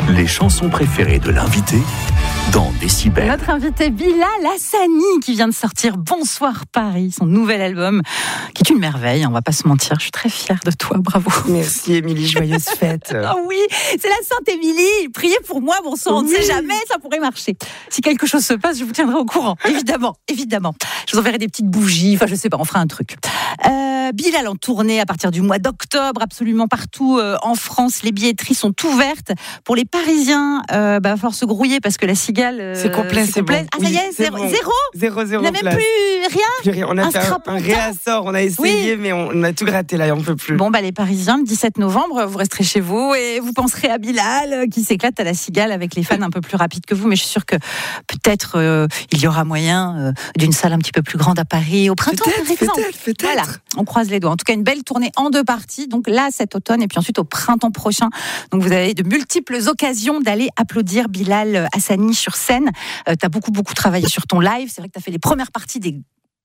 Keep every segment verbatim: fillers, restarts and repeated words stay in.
Les chansons préférées de l'invité dans Décibel. Notre invité Bilal Hassani qui vient de sortir Bonsoir Paris, son nouvel album, qui est une merveille, on va pas se mentir. Je suis très fière de toi, bravo. Merci Émilie, joyeuse fête. Oh oui, c'est la Sainte Émilie. Priez pour moi, bon sang, on ne Oui. sait jamais, ça pourrait marcher. Si quelque chose se passe, je vous tiendrai au courant, évidemment, évidemment. Je vous enverrai des petites bougies, enfin je sais pas, on fera un truc. Euh, Bilal en tournée à partir du mois d'octobre, absolument partout euh, en France. Les billetteries sont ouvertes. Pour les Parisiens, euh, bah, force se grouiller parce que la Cigale... euh, C'est complet, c'est complet. bon. Ah ça Oui, y est, c'est zéro, bon. zéro Zéro, zéro Il n'y a même place. plus rien. Plus rien. On a Un fait un, strapontin. un réassort, on a essayé, mais on, on a tout gratté là, on peut plus. Bon, bah, les Parisiens, le dix-sept novembre, vous resterez chez vous et vous penserez à Bilal euh, qui s'éclate à la Cigale avec les fans un peu plus rapides que vous. Mais je suis sûre que peut-être euh, il y aura moyen euh, d'une salle un petit peu plus grande à Paris au printemps, par Peut-être, exemple. peut-être, peut-être. Voilà, on croise les doigts. En tout cas, une belle tournée en deux parties. Donc là, cet automne et puis ensuite au printemps prochain. Donc vous avez de multiples occasions d'aller applaudir Bilal Hassani sur scène. Euh, tu as beaucoup, beaucoup travaillé sur ton live. C'est vrai que tu as fait les premières parties des,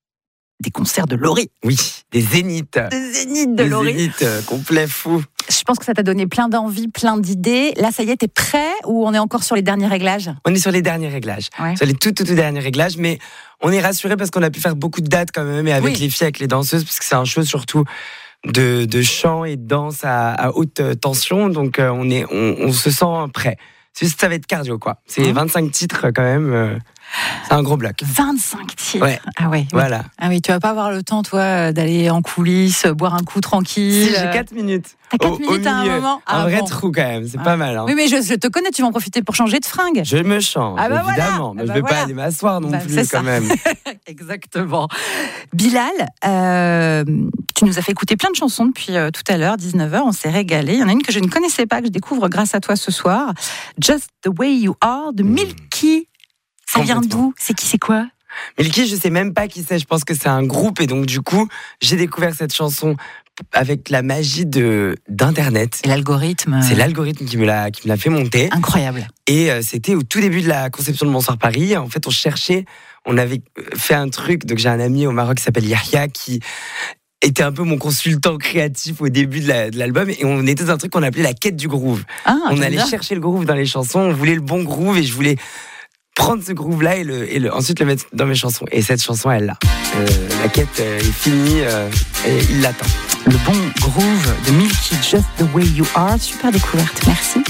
des concerts de Laurie. Oui, des zéniths. Des zéniths de Des Laurie. zéniths euh, complets fous. Je pense que ça t'a donné plein d'envie, plein d'idées. Là, ça y est, t'es prêt ou on est encore sur les derniers réglages ? On est sur les derniers réglages. Ouais. Sur les tout, tout, tout derniers réglages, mais on est rassurés parce qu'on a pu faire beaucoup de dates quand même, et avec Oui. les filles, avec les danseuses, parce que c'est un show surtout de, de chant et de danse à, à haute tension, donc euh, on, est, on, on se sent prêt. C'est juste, ça va être cardio, quoi. C'est Mmh. vingt-cinq titres quand même. euh, c'est un gros bloc. vingt-cinq titres. Ouais. Ah ouais. oui. Voilà. Ah oui, tu vas pas avoir le temps, toi, d'aller en coulisses, boire un coup tranquille. Si, j'ai quatre minutes. T'as quatre Au- au minutes à un milieu. moment. Un Ah vrai bon. trou quand même, c'est Ah. pas mal. Hein. Oui, mais je, je te connais, tu vas en profiter pour changer de fringue. Je me change, Ah bah voilà. évidemment. Mais Ah je bah vais voilà. pas aller m'asseoir non Bah, plus, c'est quand ça. même. Exactement. Bilal, euh, tu nous as fait écouter plein de chansons depuis euh, tout à l'heure, dix-neuf heures, on s'est régalé. Il y en a une que je ne connaissais pas, que je découvre grâce à toi ce soir. Just the Way You Are, de Milky. Ça vient Complètement. d'où ? C'est qui, c'est quoi ? Milky, je sais même pas qui c'est. Je pense que c'est un groupe, et donc du coup, j'ai découvert cette chanson avec la magie de d'internet. C'est l'algorithme. C'est l'algorithme qui me l'a qui me l'a fait monter. Incroyable. Et euh, c'était au tout début de la conception de Bonsoir Paris. En fait, on cherchait, on avait fait un truc. Donc j'ai un ami au Maroc qui s'appelle Yahya, qui était un peu mon consultant créatif au début de, la- de l'album, et on était dans un truc qu'on appelait la quête du groove. Ah, On j'aime allait bien. chercher le groove dans les chansons, on voulait le bon groove, et je voulais prendre ce groove-là et, le, et le, ensuite le mettre dans mes chansons. Et cette chanson, elle l'a. Euh, la quête euh, est finie, euh, et il l'attend. Le bon groove de Milky, Just the Way You Are. Super découverte, merci.